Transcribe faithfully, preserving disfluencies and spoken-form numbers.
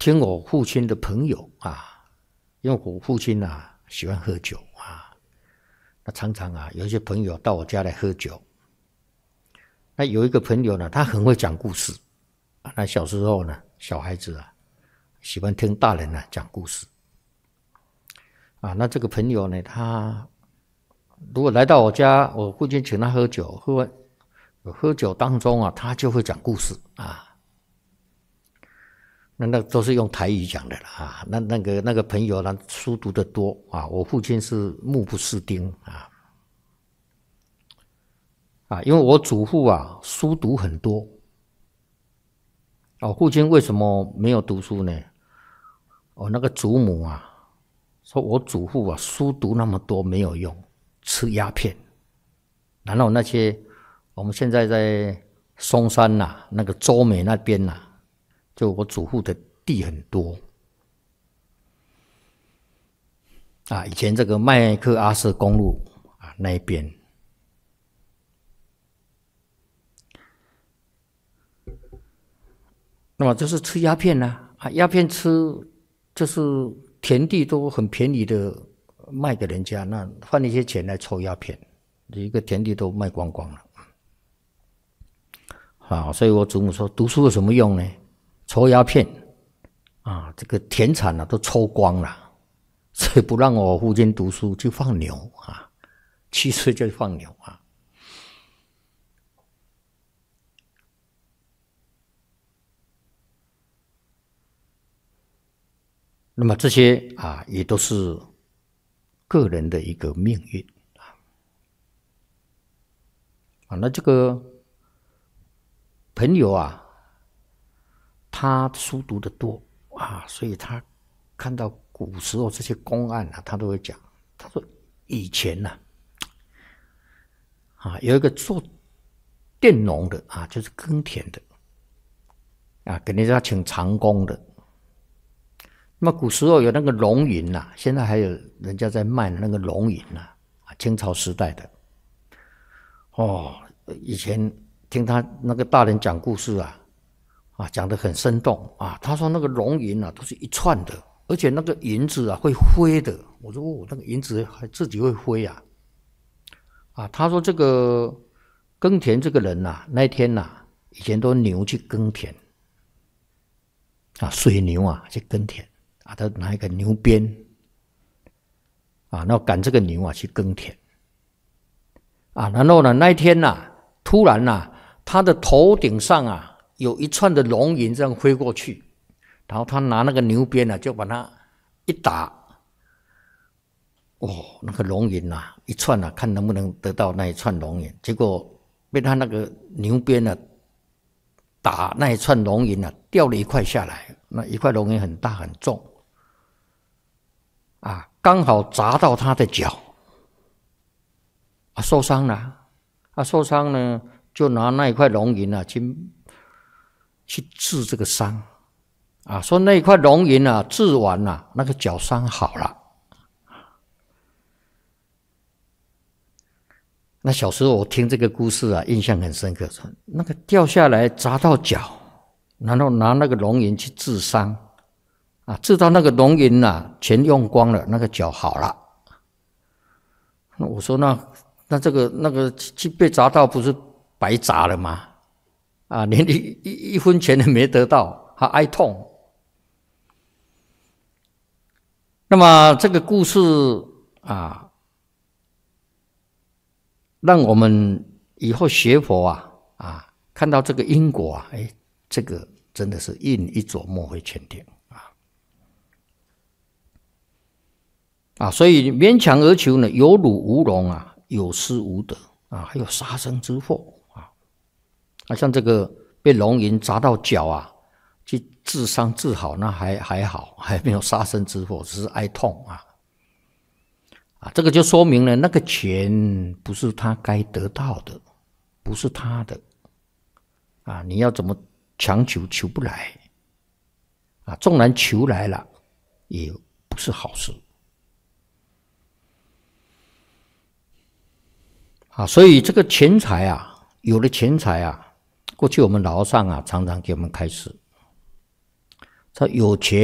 听我父亲的朋友啊，因为我父亲啊喜欢喝酒啊，那常常啊有一些朋友到我家来喝酒。那有一个朋友呢，他很会讲故事啊。那小时候呢，小孩子啊喜欢听大人啊讲故事啊。那这个朋友呢，他如果来到我家，我父亲请他喝酒，喝喝酒当中啊，他就会讲故事啊。那那都是用台语讲的啦啊。那那个那个朋友呢，书读得多啊。我父亲是目不识丁啊啊，因为我祖父啊书读很多。我父亲为什么没有读书呢？我那个祖母啊说，我祖父啊书读那么多没有用，吃鸦片。然后那些我们现在在松山呐、啊，那个洲美那边呐、啊，就我祖父的地很多啊。以前这个麦克阿瑟公路啊那一边，那么就是吃鸦片啊，啊，鸦片吃就是田地都很便宜的卖给人家，那换一些钱来抽鸦片，一个田地都卖光光了。啊，所以我祖母说，读书有什么用呢？抽鸦片啊，这个田产啊都抽光了，所以不让我父亲读书，就放牛啊，七岁就放牛啊。那么这些啊，也都是个人的一个命运啊。啊，那这个朋友啊，他书读得多啊，所以他看到古时候这些公案啊，他都会讲。他说以前呐、啊，啊有一个做佃农的啊，就是耕田的啊，给人家请长工的。那么古时候有那个龙吟呐，现在还有人家在卖那个龙吟呐，啊，清朝时代的。哦，以前听他那个大人讲故事啊，啊，讲得很生动啊。他说那个龙吟啊，都是一串的，而且那个银子啊会飞的。我说哦，那个银子还自己会飞啊。啊，他说这个耕田这个人呐、啊，那一天呐、啊，以前都牛去耕田，啊，水牛啊去耕田。啊，他拿一个牛鞭，啊，然后赶这个牛啊去耕田，啊，然后呢那一天呐、啊，突然呐、啊，他的头顶上啊有一串的龙吟这样飞过去，然后他拿那个牛鞭啊就把它一打，哦，那个龙吟啊一串啊，看能不能得到那一串龙吟，结果被他那个牛鞭啊打那一串龙吟啊掉了一块下来，那一块龙吟很大很重。啊，刚好砸到他的脚，啊，受伤了，啊，受伤呢，就拿那一块龙吟啊去去治这个伤，啊，说那一块龙吟啊治完了、啊，那个脚伤好了。那小时候我听这个故事啊，印象很深刻，说那个掉下来砸到脚，然后拿那个龙吟去治伤。啊，治到那个龙吟啊，钱用光了，那个脚好了。那我说那那这个那个去被砸到，不是白砸了吗？啊，连一一一分钱也没得到，还哀痛。那么这个故事啊，让我们以后学佛啊啊，看到这个因果啊，哎，这个真的是印一琢莫非前定。啊，所以勉强而求呢，有辱无容啊，有失无得啊，还有杀生之祸啊。啊，像这个被龙吟砸到脚啊，去治伤治好，那还还好，还没有杀生之祸，只是哀痛啊。啊，这个就说明了那个钱不是他该得到的，不是他的啊。你要怎么强求，求不来啊。纵然求来了，也不是好事。啊，所以这个钱财啊，有了钱财啊，过去我们老和尚啊，常常给我们开示， 他有钱。